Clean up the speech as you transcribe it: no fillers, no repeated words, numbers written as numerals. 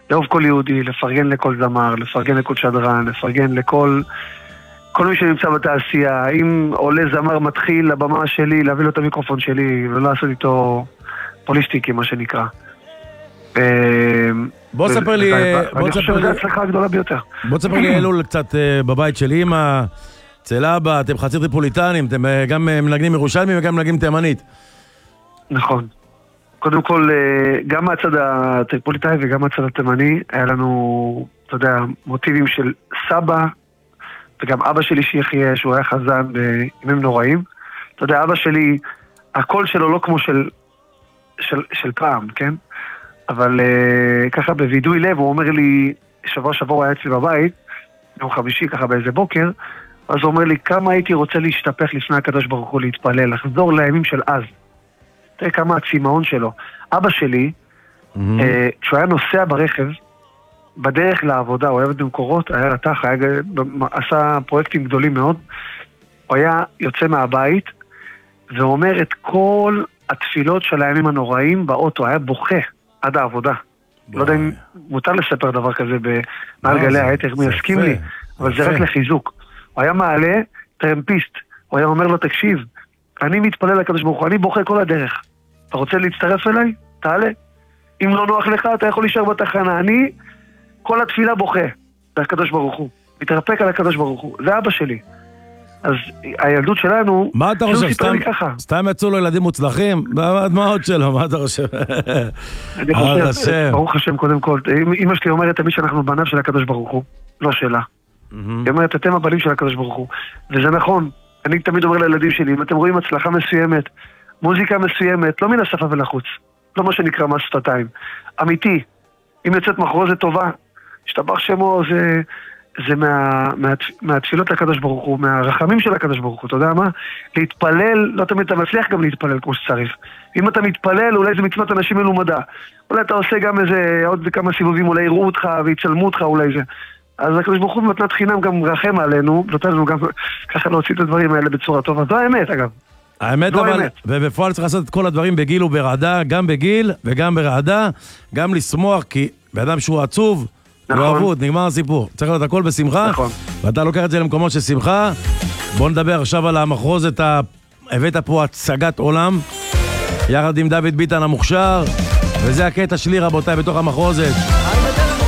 לאהוב כל יהודי, לפרגן לכל זמר, לפרגן לכל שדרן, לפרגן לכל מי שנמצא בתעשייה. אם עולה זמר מתחיל לבמה שלי, להביא לו את המיקרופון שלי, ולא לעשות איתו פוליסטיקי, מה שנקרא. בוא תספר לי... אני חושב שזו הצלחה הגדולה ביותר. בוא תספר לי אלול קצת בבית של אמא, אצל אבא, אתם חצי טריפוליטנים, אתם גם מנגנים ירושלמי וגם מנגנים תימנית. נכון. קודם כל, גם מהצד הטריפוליטאי וגם מהצד התימני, היה לנו, אתה יודע, מוטיבים של סבא, וגם אבא שלי שיחיה, שהוא היה חזן בימים נוראים. אתה יודע, אבא שלי, הקול שלו לא כמו של פעם, כן? אבל ככה בוידוי לב, הוא אומר לי, שבוע הוא היה אצלי בבית, יום חמישי, ככה באיזה בוקר, אז הוא אומר לי, כמה הייתי רוצה להשתפך לפני הקדוש ברוך הוא להתפלל, לחזור לימים של אז. תראה כמה הצמאון שלו. אבא שלי, כשהוא היה נוסע ברכב, בדרך לעבודה, הוא היה במקורות, היה רתח, עשה פרויקטים גדולים מאוד, הוא היה יוצא מהבית, ואומר את כל התפילות של הימים הנוראים באוטו, היה בוכה עד העבודה. לא יודע אם מותר לספר דבר כזה במעל גלי היתר, מי יסכים לי, אבל זה רק לחיזוק. הוא היה מעלה טרמפיסט, הוא היה אומר לו, תקשיב, אני מתפלל לקדוש ברוך הוא, אני בוכה כל הדרך. אתה רוצה להצטרף אליי? תעלה. אם לא נוח לך, אתה יכול להישאר בתחנה. אני, כל התפילה בוכה, זה הקדוש ברוך הוא. מתרפק על הקדוש ברוך הוא. זה אבא שלי. אז הילדות שלנו... מה אתה חושב? סתם יצאו לו ילדים מוצלחים? הדמעות שלו, מה אתה חושב? אני חושב, ברוך השם קודם כל. אמא שלי אומרת תמיד שאנחנו בניו של הקדוש ברוך הוא, לא שלה. היא אומרת, אתם הבנים של הקדוש ברוך הוא. וזה נכון. אני תמיד אומר לילדים שלי, אם אתם רואים הצלחה מסוימת, מוזיקה מסוימת, לא מן השפה ולחוץ, לא מה שנקרא מס שפתיים, אמיתי, אם יוצאת מחרוזת טובה, השתבח שמו, זה מהתפילות לקדוש ברוך הוא, מהרחמים של הקדוש ברוך הוא, אתה יודע מה? להתפלל, לא תמיד אתה מצליח גם להתפלל כמו שצריך. אם אתה מתפלל, אולי זה מצוות אנשים מלומדה, אולי אתה עושה גם איזה, עוד כמה סיבובים, אולי יראו אותך ויצלמו אותך, אולי זה. אז הקדוש ברוך הוא במתנת חינם גם רחם עלינו, נותן לנו גם ככה להוציא את הדברים האלה בצורה טובה. זו האמת, אגב. האמת, אבל, ובפועל צריך לעשות את כל הדברים בגיל וברעדה, גם בגיל וגם ברעדה, גם לשמוח, כי באדם שהוא עצוב, לא אבוד, נגמר הסיפור. צריך להיות הכל בשמחה, ואתה לוקח את זה למקומות של שמחה. בוא נדבר עכשיו על המחרוזת, הבאת פה הצגת עולם, יחד עם דוד ביטן המוכשר, וזה הקטע שלי רבותיי בתוך המחרוזת.